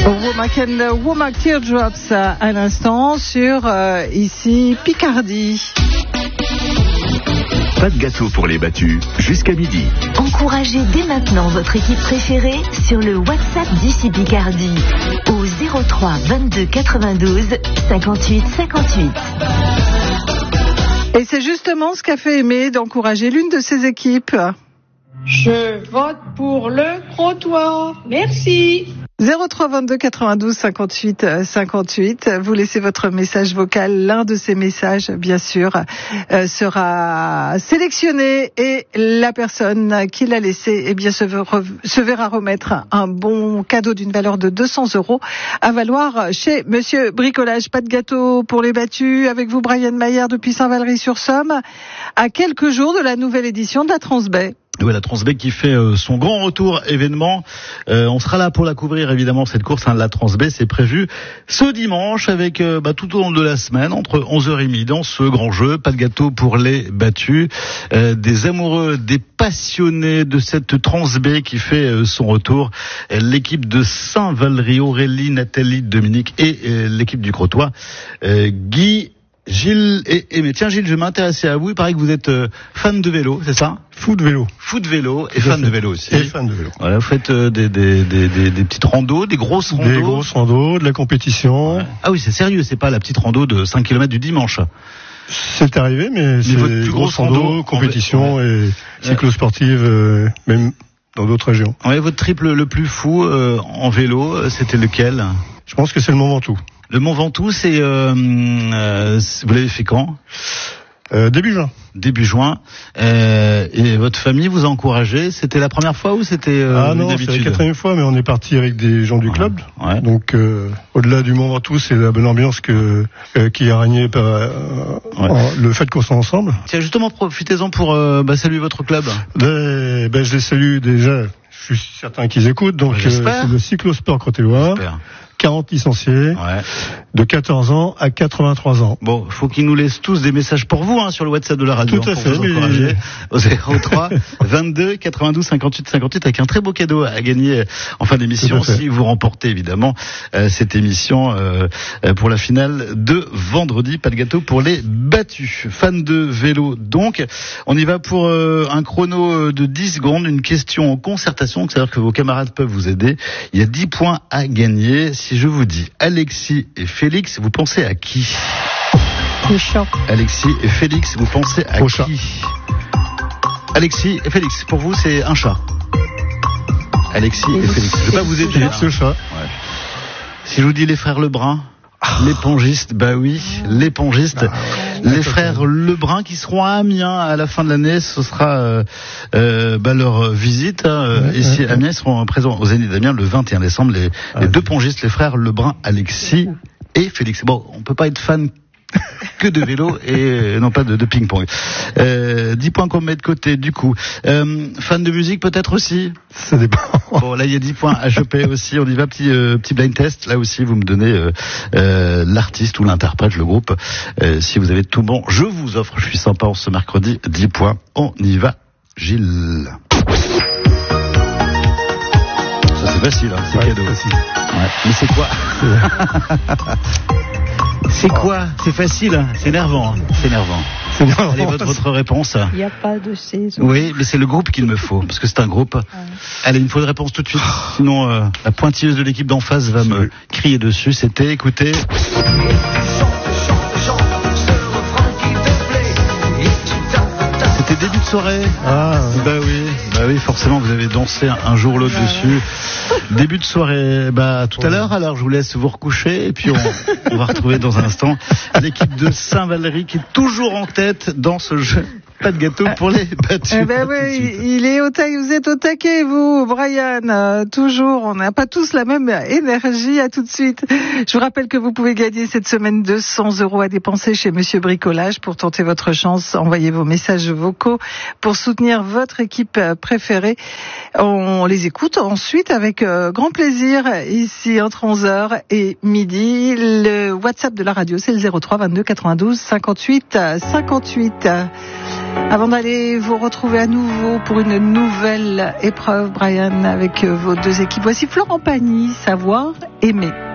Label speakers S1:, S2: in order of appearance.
S1: Womack and Womack Teardrops à l'instant sur ici Picardie.
S2: Pas de gâteau pour les battus jusqu'à midi.
S3: Encouragez dès maintenant votre équipe préférée sur le WhatsApp d'ici Picardie au 03 22 92 58 58.
S1: Et c'est justement ce qu'a fait Aimé d'encourager l'une de ses équipes.
S4: Je vote pour le Crotoy. Merci.
S1: 03 22 92 58 58. Vous laissez votre message vocal. L'un de ces messages, bien sûr, sera sélectionné et la personne qui l'a laissé, eh bien, se verra remettre un bon cadeau d'une valeur de 200 € à valoir chez Monsieur Bricolage. Pas de gâteau pour les battus. Avec vous, Brian Mayer depuis Saint-Valery-sur-Somme, à quelques jours de la nouvelle édition de la Transbay.
S5: Oui, la Transbay qui fait son grand retour événement. On sera là pour la couvrir, évidemment, cette course. La Transbay, c'est prévu ce dimanche avec tout au long de la semaine, entre 11h et midi, dans ce grand jeu. Pas de gâteau pour les battus. Des amoureux, des passionnés de cette Transbay qui fait son retour. L'équipe de Saint-Valery, Aurélie, Nathalie, Dominique et l'équipe du Crotoy. Gilles et tiens Gilles, je vais m'intéresser à vous. Il paraît que vous êtes fan de vélo, c'est ça?
S6: Foot vélo
S5: et fan de vélo aussi.
S6: Et fan de vélo.
S5: Voilà, vous faites des petites randos, des grosses randos.
S6: Des grosses randos, de la compétition.
S5: Ouais. Ah oui, c'est sérieux, c'est pas la petite rando de 5 km du dimanche.
S6: C'est arrivé, mais c'est
S5: votre plus grosse rando,
S6: compétition et cyclo-sportive, même dans d'autres régions.
S5: Ouais, votre triple le plus fou en vélo, c'était lequel?
S6: Je pense que c'est le Mont Ventoux.
S5: Le Mont Ventoux, c'est vous l'avez fait quand?
S6: Début juin.
S5: Début juin. Et votre famille vous a encouragé? C'était la première fois ou c'était
S6: non, c'est la quatrième fois, mais on est parti avec des gens du club.
S5: Ouais.
S6: Donc au-delà du Mont Ventoux, c'est la bonne ambiance qui a régné par le fait qu'on soit ensemble.
S5: Tiens, justement, profitez-en pour saluer votre club.
S6: Je les salue déjà. Je suis certain qu'ils écoutent. Donc c'est le Cyclosport Crotoy. 40 licenciés, de 14 ans à 83 ans.
S5: Bon, faut qu'ils nous laissent tous des messages pour vous, sur le WhatsApp de la radio.
S6: Tout à fait.
S5: Au 03 22 92 58 58 avec un très beau cadeau à gagner en fin d'émission si vous remportez évidemment cette émission pour la finale de vendredi. Pas de gâteau pour les battus. Fans de vélo donc. On y va pour un chrono de 10 secondes, une question en concertation, c'est-à-dire que vos camarades peuvent vous aider. Il y a 10 points à gagner. Si je vous dis Alexis et Félix, vous pensez à qui?
S1: Le chat.
S5: Alexis et Félix, vous pensez à qui?
S6: Chat.
S5: Alexis et Félix, pour vous c'est un chat. Alexis et Félix. Je vais pas vous aider.
S6: Félix le chat.
S5: Ouais. Si je vous dis les frères Lebrun, l'épongistes, l'épongistes, les frères Lebrun qui seront à Amiens à la fin de l'année, ce sera leur visite ici à Amiens. Ils seront présents au Zénith d'Amiens le 21 décembre. Les deux pongistes, les frères Lebrun, Alexis et Félix. Bon, on peut pas être fan que de vélo et non pas de ping-pong. 10 points qu'on met de côté du coup. Fan de musique peut-être aussi?
S6: Ça dépend.
S5: Bon, là il y a 10 points à choper aussi. On y va, petit blind test. Là aussi vous me donnez l'artiste ou l'interprète, le groupe. Si vous avez tout bon, je vous offre, je suis sympa en ce mercredi, 10 points. On y va, Gilles. Ça c'est facile, c'est cadeau.
S6: Facile.
S5: Ouais. Mais c'est quoi? C'est quoi? C'est facile, c'est énervant. Allez, votre réponse.
S4: Il n'y a pas de saison.
S5: Oui, mais c'est le groupe qu'il me faut, parce que c'est un groupe. Allez, il me faut une réponse tout de suite. Sinon, la pointilleuse de l'équipe d'en face va me crier dessus. C'était, écoutez... C'était début de soirée. Bah oui, forcément, vous avez dansé un jour ou l'autre dessus. Début de soirée, tout à l'heure, alors je vous laisse vous recoucher et puis on va retrouver dans un instant l'équipe de Saint-Valery qui est toujours en tête dans ce jeu. Pas de gâteau pour les battus.
S1: Il est vous êtes au taquet, vous, Brian. Toujours, on n'a pas tous la même énergie. À tout de suite. Je vous rappelle que vous pouvez gagner cette semaine 200 € à dépenser chez Monsieur Bricolage. Pour tenter votre chance, envoyez vos messages vocaux pour soutenir votre équipe préférée. On les écoute ensuite avec grand plaisir ici entre 11h et midi. Le WhatsApp de la radio, c'est le 03 22 92 58 58. Avant d'aller vous retrouver à nouveau pour une nouvelle épreuve, Brian, avec vos deux équipes, voici Florent Pagny, Savoir aimer.